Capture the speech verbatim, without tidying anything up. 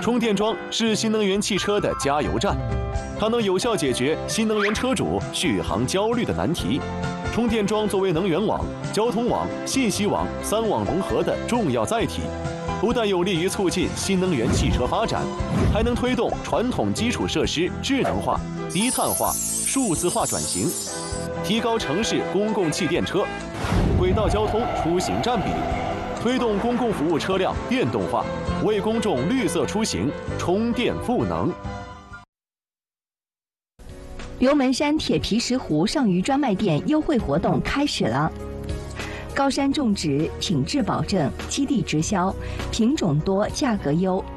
充电桩是新能源汽车的加油站，它能有效解决新能源车主续航焦虑的难题。充电桩作为能源网、交通网、信息网三网融合的重要载体，不但有利于促进新能源汽车发展，还能推动传统基础设施智能化、低碳化、数字化转型，提高城市公共汽电车、轨道交通出行占比，推动公共服务车辆电动化，为公众绿色出行充电赋能。 刘门山铁皮石斛上虞专卖店优惠活动开始了。高山种植，品质保证，基地直销，品种多，价格优，